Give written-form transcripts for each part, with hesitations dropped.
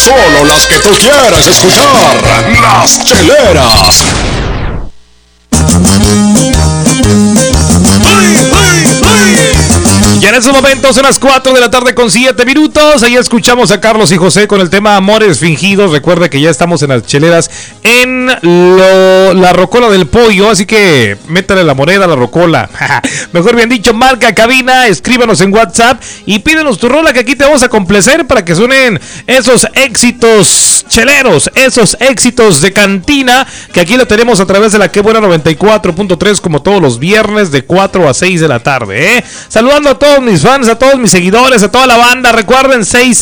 Solo las que tú quieres escuchar. Las cheleras. Y en estos momentos son las 4 de la tarde con 7 minutos. Ahí escuchamos a Carlos y José con el tema Amores Fingidos. Recuerda que ya estamos en las cheleras en la rocola del pollo. Así que métale la moneda a la rocola. Mejor bien dicho, marca cabina, escríbanos en WhatsApp y pídenos tu rola que aquí te vamos a complacer para que suenen esos éxitos cheleros, esos éxitos de cantina que aquí lo tenemos a través de la Que Buena 94.3 como todos los viernes de 4 a 6 de la tarde. Saludando a todos mis fans, a todos mis seguidores, a toda la banda. Recuerden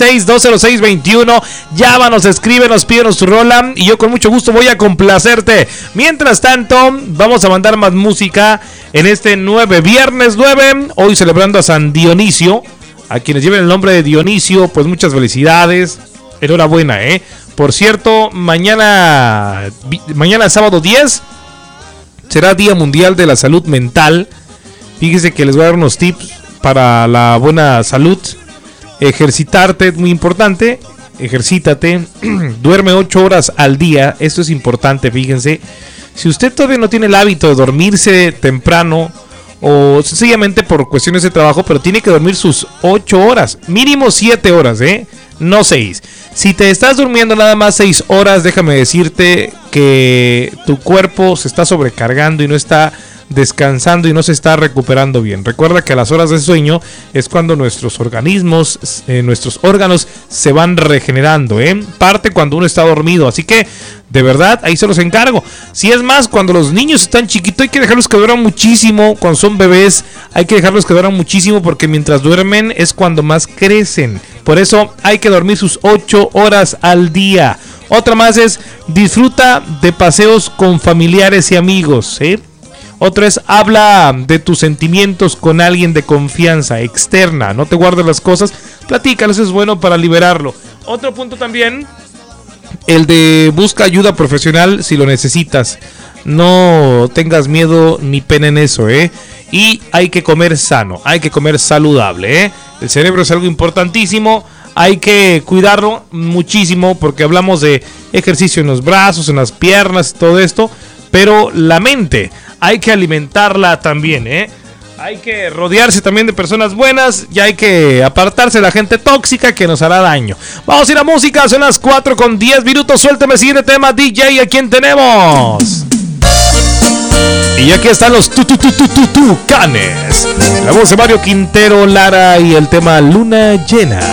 66-206-21. Llámanos, escríbenos, pídenos tu rola y yo con mucho gusto voy a complacerte. Mientras tanto, vamos a mandar más música en este viernes 9. Hoy celebrando a San Dionisio. A quienes lleven el nombre de Dionisio, pues muchas felicidades. Enhorabuena, Por cierto, mañana sábado 10 será Día Mundial de la Salud Mental. Fíjese que les voy a dar unos tips para la buena salud. Ejercitarte es muy importante. Ejercítate. Duerme 8 horas al día. Esto es importante, fíjense. Si usted todavía no tiene el hábito de dormirse temprano o sencillamente por cuestiones de trabajo, pero tiene que dormir sus 8 horas. Mínimo 7 horas, no 6. Si te estás durmiendo nada más 6 horas, déjame decirte que tu cuerpo se está sobrecargando y no está descansando y no se está recuperando bien. Recuerda que a las horas de sueño es cuando nuestros organismos, nuestros órganos se van regenerando, parte cuando uno está dormido, así que de verdad ahí se los encargo. Si es más, cuando los niños están chiquitos hay que dejarlos que duerman muchísimo. Cuando son bebés hay que dejarlos que duerman muchísimo porque mientras duermen es cuando más crecen. Por eso hay que dormir sus 8 horas al día. Otra más es disfruta de paseos con familiares y amigos, Otra es habla de tus sentimientos con alguien de confianza externa. No te guardes las cosas, platícalas, es bueno para liberarlo. Otro punto también, el de busca ayuda profesional si lo necesitas. No tengas miedo ni pena en eso, Y hay que comer sano, hay que comer saludable, El cerebro es algo importantísimo. Hay que cuidarlo muchísimo porque hablamos de ejercicio en los brazos, en las piernas, todo esto. Pero la mente hay que alimentarla también, Hay que rodearse también de personas buenas y hay que apartarse de la gente tóxica que nos hará daño. Vamos a ir a música, son las 4 con 10 minutos. Suéltame el siguiente tema, DJ. ¿A quién tenemos? Y aquí están los Tucanes. La voz de Mario Quintero Lara y el tema Luna Llena.